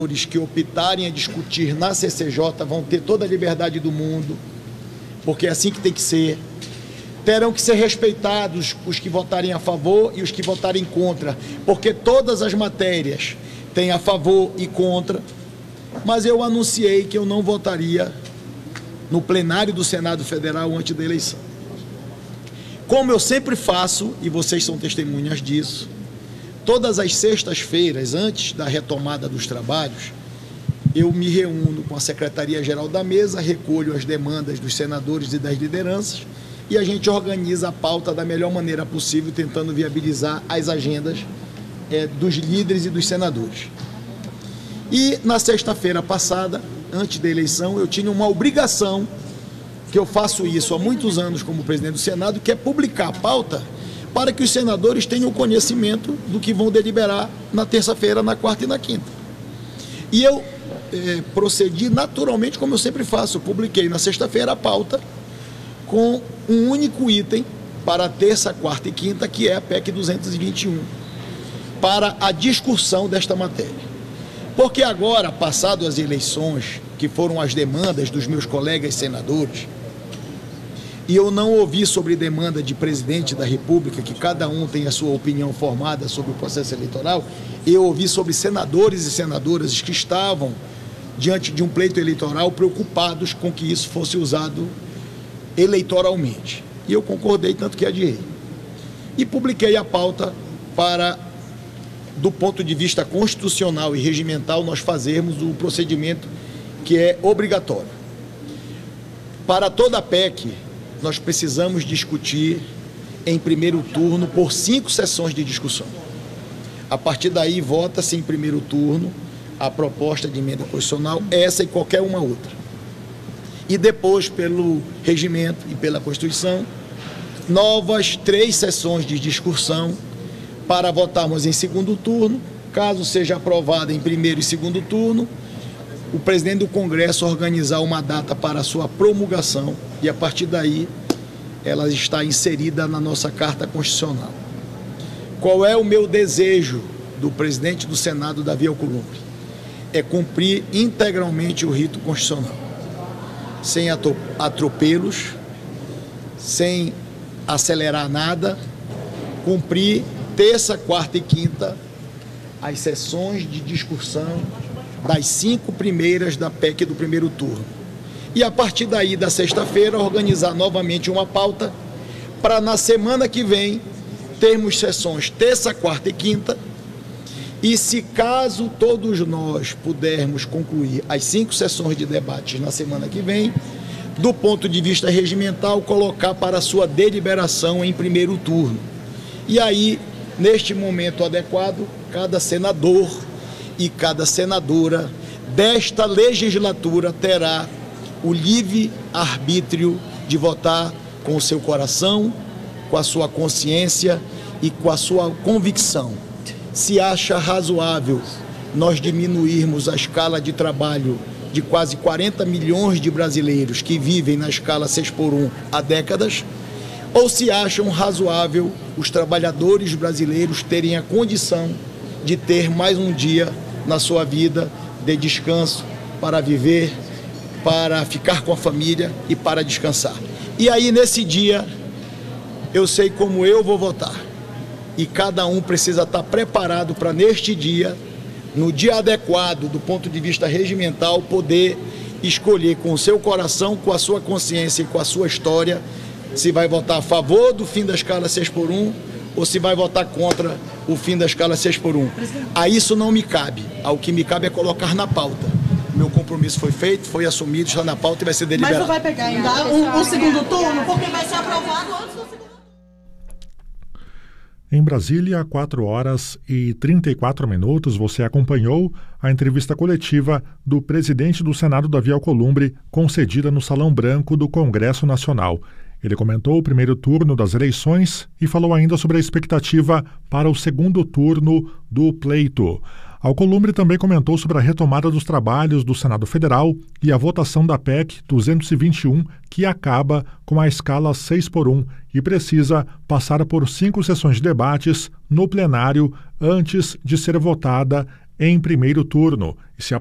que optarem a discutir na CCJ vão ter toda a liberdade do mundo, porque é assim que tem que ser. Terão que ser respeitados os que votarem a favor e os que votarem contra, porque todas as matérias têm a favor e contra, mas eu anunciei que eu não votaria no plenário do Senado Federal antes da eleição. Como eu sempre faço, e vocês são testemunhas disso, todas as sextas-feiras, antes da retomada dos trabalhos, eu me reúno com a Secretaria-Geral da Mesa, recolho as demandas dos senadores e das lideranças e a gente organiza a pauta da melhor maneira possível, tentando viabilizar as agendas dos líderes e dos senadores. E na sexta-feira passada, antes da eleição, eu tinha uma obrigação, que eu faço isso há muitos anos como presidente do Senado, que é publicar a pauta para que os senadores tenham conhecimento do que vão deliberar na terça-feira, na quarta e na quinta. E eu procedi naturalmente, como eu sempre faço. Eu publiquei na sexta-feira a pauta com um único item para a terça, quarta e quinta, que é a PEC 221, para a discussão desta matéria. Porque agora, passado as eleições, que foram as demandas dos meus colegas senadores, e eu não ouvi sobre demanda de presidente da República, que cada um tem a sua opinião formada sobre o processo eleitoral, eu ouvi sobre senadores e senadoras que estavam diante de um pleito eleitoral preocupados com que isso fosse usado eleitoralmente. E eu concordei, tanto que adiei. E publiquei a pauta para, do ponto de vista constitucional e regimental, nós fazermos o procedimento que é obrigatório. Para toda a PEC, nós precisamos discutir em primeiro turno por 5 sessões de discussão. A partir daí, vota-se em primeiro turno a proposta de emenda constitucional, essa e qualquer uma outra. E depois, pelo regimento e pela Constituição, novas 3 sessões de discussão para votarmos em segundo turno. Caso seja aprovada em primeiro e segundo turno, o presidente do Congresso organizar uma data para a sua promulgação e, a partir daí, ela está inserida na nossa Carta Constitucional. Qual é o meu desejo do presidente do Senado, Davi Alcolumbre? É cumprir integralmente o rito constitucional, sem atropelos, sem acelerar nada, cumprir terça, quarta e quinta as sessões de discussão das 5 primeiras da PEC do primeiro turno. E a partir daí, da sexta-feira, organizar novamente uma pauta para na semana que vem termos sessões terça, quarta e quinta. E se caso todos nós pudermos concluir as 5 sessões de debates na semana que vem, do ponto de vista regimental, colocar para a sua deliberação em primeiro turno. E aí, neste momento adequado, cada senador e cada senadora desta legislatura terá o livre arbítrio de votar com o seu coração, com a sua consciência e com a sua convicção. Se acha razoável nós diminuirmos a escala de trabalho de quase 40 milhões de brasileiros que vivem na escala 6x1 há décadas, ou se acham razoável os trabalhadores brasileiros terem a condição de ter mais um dia na sua vida de descanso para viver, para ficar com a família e para descansar. E aí, nesse dia, eu sei como eu vou votar. E cada um precisa estar preparado para, neste dia, no dia adequado, do ponto de vista regimental, poder escolher com o seu coração, com a sua consciência e com a sua história, se vai votar a favor do fim da escala 6x1 ou se vai votar contra o fim da escala 6x1. A isso não me cabe. Ao que me cabe é colocar na pauta. Meu compromisso foi feito, foi assumido, está na pauta e vai ser deliberado. Mas não vai pegar ainda um segundo turno, porque vai ser aprovado antes do segundo. Em Brasília, 4h34, você acompanhou a entrevista coletiva do presidente do Senado, Davi Alcolumbre, concedida no Salão Branco do Congresso Nacional. Ele comentou o primeiro turno das eleições e falou ainda sobre a expectativa para o segundo turno do pleito. Alcolumbre também comentou sobre a retomada dos trabalhos do Senado Federal e a votação da PEC 221, que acaba com a escala 6x1 e precisa passar por 5 sessões de debates no plenário antes de ser votada em primeiro turno e se